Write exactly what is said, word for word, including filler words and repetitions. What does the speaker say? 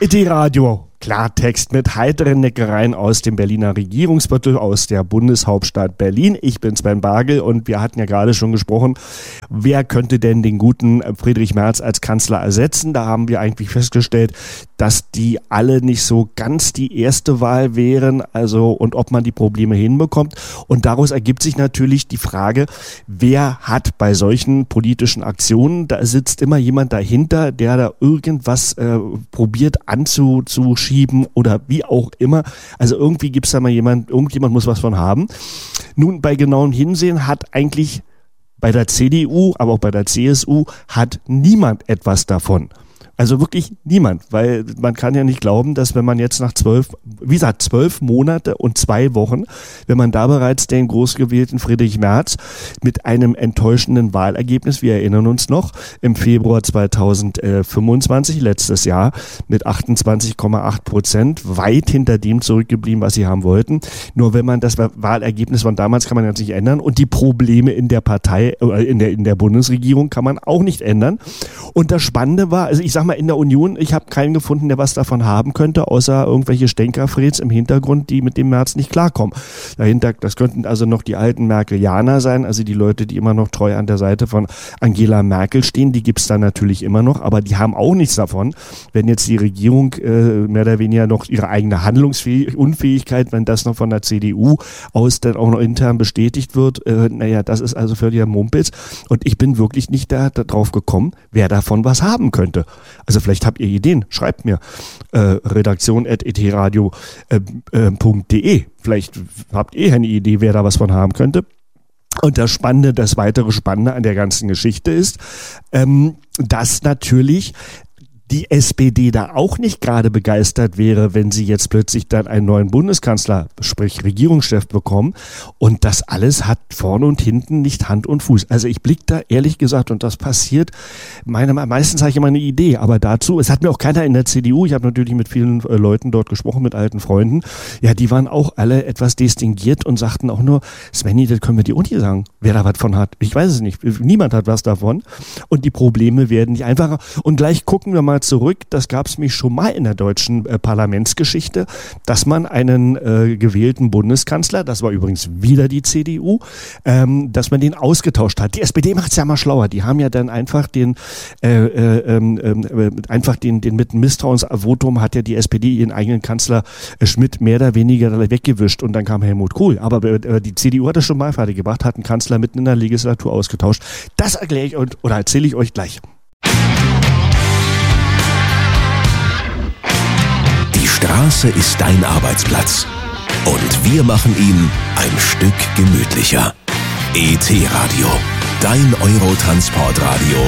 E T-Radio. Klartext mit heiteren Neckereien aus dem Berliner Regierungsviertel, aus der Bundeshauptstadt Berlin. Ich bin Sven Bargel und wir hatten ja gerade schon gesprochen, wer könnte denn den guten Friedrich Merz als Kanzler ersetzen? Da haben wir eigentlich festgestellt, dass die alle nicht so ganz die erste Wahl wären, also und ob man die Probleme hinbekommt. Und daraus ergibt sich natürlich die Frage, wer hat bei solchen politischen Aktionen, da sitzt immer jemand dahinter, der da irgendwas äh, probiert anzuschieben oder wie auch immer. Also irgendwie gibt es da mal jemand, irgendjemand muss was von haben. Nun, bei genauem Hinsehen hat eigentlich bei der C D U, aber auch bei der C S U hat niemand etwas davon. Also wirklich niemand, weil man kann ja nicht glauben, dass wenn man jetzt nach zwölf, wie gesagt, zwölf Monate und zwei Wochen, wenn man da bereits den großgewählten Friedrich Merz mit einem enttäuschenden Wahlergebnis, wir erinnern uns noch, im Februar zweitausendfünfundzwanzig, letztes Jahr, mit achtundzwanzig Komma acht Prozent, weit hinter dem zurückgeblieben, was sie haben wollten. Nur wenn man das Wahlergebnis von damals kann man jetzt nicht ändern und die Probleme in der Partei, äh, in der, in der Bundesregierung kann man auch nicht ändern. Und das Spannende war, also ich sag mal in der Union, ich habe keinen gefunden, der was davon haben könnte, außer irgendwelche Stänkerfreds im Hintergrund, die mit dem Merz nicht klarkommen. Dahinter, das könnten also noch die alten Merkelianer sein, also die Leute, die immer noch treu an der Seite von Angela Merkel stehen, die gibt's da natürlich immer noch, aber die haben auch nichts davon, wenn jetzt die Regierung äh, mehr oder weniger noch ihre eigene Handlungsunfähigkeit, wenn das noch von der C D U aus dann auch noch intern bestätigt wird, äh, naja, das ist also völliger Mumpitz und ich bin wirklich nicht da, da drauf gekommen, wer davon was haben könnte. Also vielleicht habt ihr Ideen, schreibt mir äh, redaktion at e t radio punkt d e. Vielleicht habt ihr eine Idee, wer da was von haben könnte. Und das Spannende, das weitere Spannende an der ganzen Geschichte ist, ähm, dass natürlich die S P D da auch nicht gerade begeistert wäre, wenn sie jetzt plötzlich dann einen neuen Bundeskanzler, sprich Regierungschef bekommen. Und das alles hat vorne und hinten nicht Hand und Fuß. Also ich blicke da ehrlich gesagt, und das passiert, meine, meistens habe ich immer eine Idee, aber dazu, es hat mir auch keiner in der C D U, ich habe natürlich mit vielen äh, Leuten dort gesprochen, mit alten Freunden, ja, die waren auch alle etwas distinguiert und sagten auch nur, Svenny, das können wir dir auch nicht sagen, wer da was von hat. Ich weiß es nicht, niemand hat was davon und die Probleme werden nicht einfacher. Und gleich gucken wir mal zurück, das gab es mich schon mal in der deutschen äh, Parlamentsgeschichte, dass man einen äh, gewählten Bundeskanzler, das war übrigens wieder die C D U, ähm, dass man den ausgetauscht hat. Die S P D macht es ja mal schlauer, die haben ja dann einfach den äh, äh, äh, einfach den, den mit dem Misstrauensvotum hat ja die S P D ihren eigenen Kanzler äh, Schmidt mehr oder weniger weggewischt und dann kam Helmut Kohl. Aber äh, die C D U hat das schon mal fertig gebracht, hat einen Kanzler mitten in der Legislatur ausgetauscht. Das erkläre ich euch oder erzähle ich euch gleich. Die Straße ist dein Arbeitsplatz und wir machen ihn ein Stück gemütlicher. E T-Radio, dein Eurotransportradio